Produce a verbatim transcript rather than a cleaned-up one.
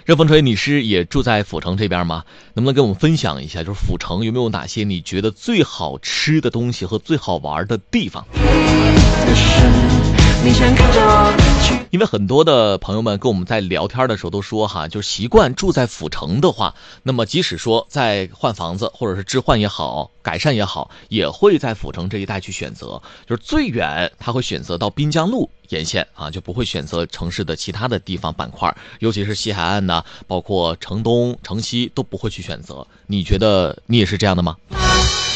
热风吹，你是也住在阜成这边吗？能不能跟我们分享一下，就是阜成有没有哪些你觉得最好吃的东西和最好玩的地方？因为很多的朋友们跟我们在聊天的时候都说哈，就习惯住在阜成的话，那么即使说在换房子或者是置换也好，改善也好，也会在阜成这一带去选择，就是最远他会选择到滨江路沿线啊，就不会选择城市的其他的地方板块，尤其是西海岸呢，包括城东、城西都不会去选择。你觉得你也是这样的吗？